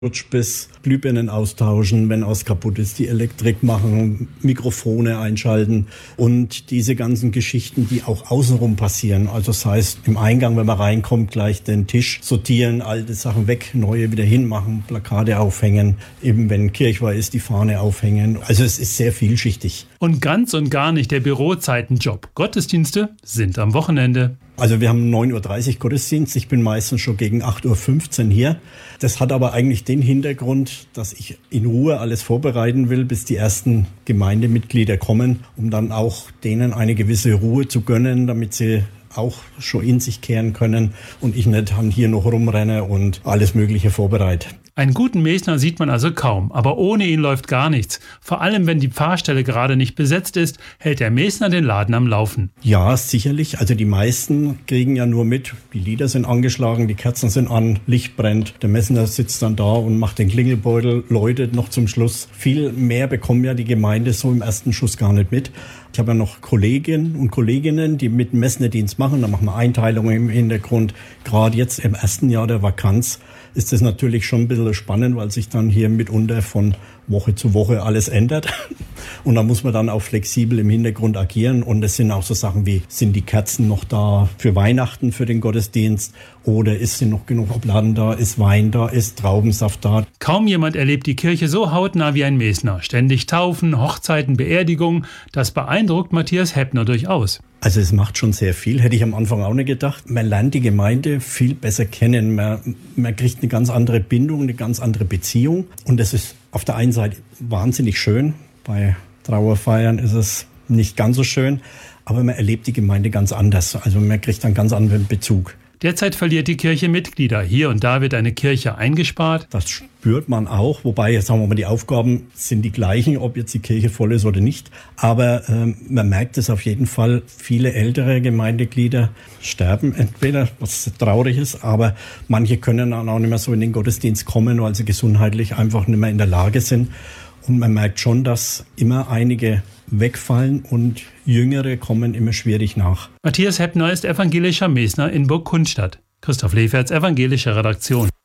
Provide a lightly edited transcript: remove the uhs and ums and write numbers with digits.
Rutschbiss, Glühbirnen austauschen, wenn was kaputt ist, die Elektrik machen, Mikrofone einschalten und diese ganzen Geschichten, die auch außenrum passieren. Also das heißt, im Eingang, wenn man reinkommt, gleich den Tisch sortieren, alte Sachen weg, neue wieder hinmachen, Plakate aufhängen, eben wenn Kirchweih ist, die Fahne aufhängen. Also es ist sehr vielschichtig. Und ganz und gar nicht der Bürozeitenjob. Gottesdienste sind am Wochenende. Also wir haben 9.30 Uhr Gottesdienst. Ich bin meistens schon gegen 8.15 Uhr hier. Das hat aber eigentlich den Hintergrund, dass ich in Ruhe alles vorbereiten will, bis die ersten Gemeindemitglieder kommen, um dann auch denen eine gewisse Ruhe zu gönnen, damit sie auch schon in sich kehren können und ich nicht hier noch rumrenne und alles Mögliche vorbereite. Einen guten Mesner sieht man also kaum, aber ohne ihn läuft gar nichts. Vor allem, wenn die Pfarrstelle gerade nicht besetzt ist, hält der Mesner den Laden am Laufen. Ja, sicherlich. Also die meisten kriegen ja nur mit, die Lieder sind angeschlagen, die Kerzen sind an, Licht brennt. Der Mesner sitzt dann da und macht den Klingelbeutel, läutet noch zum Schluss. Viel mehr bekommen ja die Gemeinde so im ersten Schuss gar nicht mit. Ich habe ja noch Kolleginnen und Kolleginnen, die mit dem Messnerdienst machen. Da machen wir Einteilungen im Hintergrund. Gerade jetzt im ersten Jahr der Vakanz ist das natürlich schon ein bisschen spannend, weil sich dann hier mitunter von Woche zu Woche alles ändert. Und da muss man dann auch flexibel im Hintergrund agieren. Und es sind auch so Sachen wie, sind die Kerzen noch da für Weihnachten, für den Gottesdienst? Oder sind noch genug Obladen da? Ist Wein da? Ist Traubensaft da? Kaum jemand erlebt die Kirche so hautnah wie ein Mesner. Ständig Taufen, Hochzeiten, Beerdigungen. Das beeindruckt Matthias Heppner durchaus. Also es macht schon sehr viel, hätte ich am Anfang auch nicht gedacht. Man lernt die Gemeinde viel besser kennen. Man kriegt eine ganz andere Bindung, eine ganz andere Beziehung. Und das ist auf der einen Seite wahnsinnig schön. Bei Trauerfeiern ist es nicht ganz so schön. Aber man erlebt die Gemeinde ganz anders. Also man kriegt einen ganz anderen Bezug. Derzeit verliert die Kirche Mitglieder. Hier und da wird eine Kirche eingespart. Das spürt man auch, wobei, sagen wir mal, die Aufgaben sind die gleichen, ob jetzt die Kirche voll ist oder nicht. Aber man merkt es auf jeden Fall, viele ältere Gemeindeglieder sterben entweder, was traurig ist, aber manche können dann auch nicht mehr so in den Gottesdienst kommen, weil sie gesundheitlich einfach nicht mehr in der Lage sind. Und man merkt schon, dass immer einige wegfallen und Jüngere kommen immer schwierig nach. Matthias Heppner ist evangelischer Mesner in Burg Kunstadt. Christoph Leferz, evangelische Redaktion.